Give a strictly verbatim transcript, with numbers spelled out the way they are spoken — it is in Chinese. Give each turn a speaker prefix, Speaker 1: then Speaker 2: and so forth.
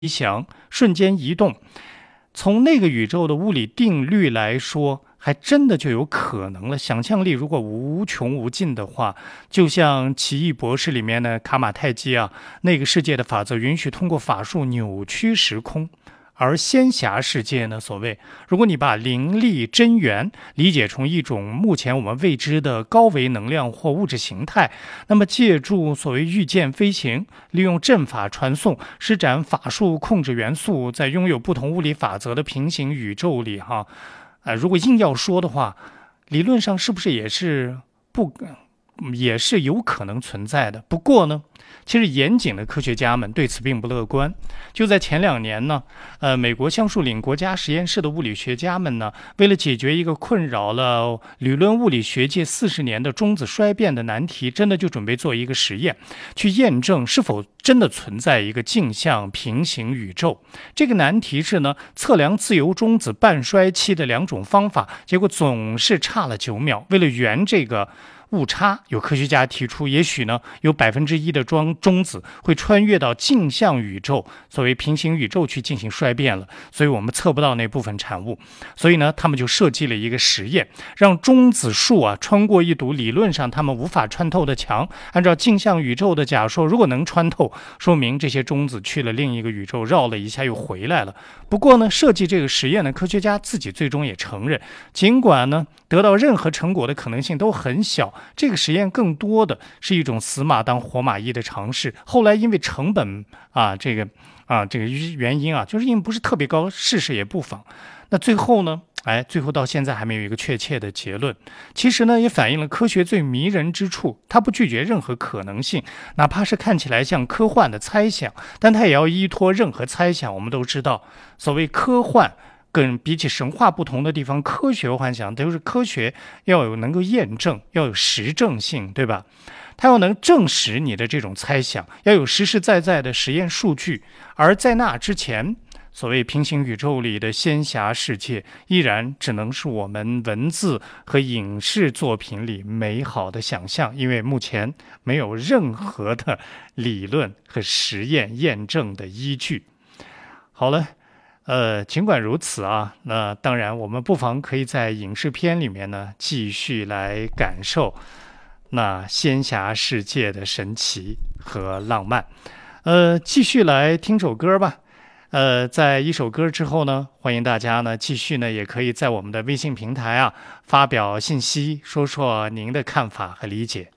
Speaker 1: 飞翔，瞬间移动。从那个宇宙的物理定律来说，还真的就有可能了。想象力如果无穷无尽的话，就像奇异博士里面的卡马泰基啊，那个世界的法则允许通过法术扭曲时空。而仙侠世界呢，所谓如果你把灵力真元理解成一种目前我们未知的高维能量或物质形态，那么借助所谓御剑飞行，利用阵法传送，施展法术控制元素，在拥有不同物理法则的平行宇宙里哈，呃，如果硬要说的话，理论上是不是也是不也是有可能存在的？不过呢，其实严谨的科学家们对此并不乐观。就在前两年呢，呃，美国橡树岭国家实验室的物理学家们呢，为了解决一个困扰了理论物理学界四十年的中子衰变的难题，真的就准备做一个实验，去验证是否真的存在一个镜像平行宇宙。这个难题是呢，测量自由中子半衰期的两种方法，结果总是差了九秒。为了圆这个误差，有科学家提出，也许呢有百分之一的中中子会穿越到镜像宇宙，所谓平行宇宙去进行衰变了，所以我们测不到那部分产物。所以呢，他们就设计了一个实验，让中子束啊穿过一堵理论上他们无法穿透的墙。按照镜像宇宙的假说，如果能穿透，说明这些中子去了另一个宇宙，绕了一下又回来了。不过呢，设计这个实验的科学家自己最终也承认，尽管呢得到任何成果的可能性都很小，这个实验更多的是一种死马当活马医的尝试。后来因为成本啊，这个啊这个原因啊，就是因为不是特别高，试试也不妨。那最后呢，哎，最后到现在还没有一个确切的结论。其实呢，也反映了科学最迷人之处，它不拒绝任何可能性，哪怕是看起来像科幻的猜想，但它也要依托任何猜想。我们都知道，所谓科幻跟比起神话不同的地方，科学幻想都是科学要有能够验证，要有实证性，对吧？它要能证实你的这种猜想，要有实实在在的实验数据。而在那之前，所谓平行宇宙里的仙侠世界，依然只能是我们文字和影视作品里美好的想象，因为目前没有任何的理论和实验验证的依据。好了。呃，尽管如此啊，那当然我们不妨可以在影视片里面呢继续来感受那仙侠世界的神奇和浪漫。呃，继续来听首歌吧。呃，在一首歌之后呢，欢迎大家呢继续呢也可以在我们的微信平台啊发表信息，说说您的看法和理解。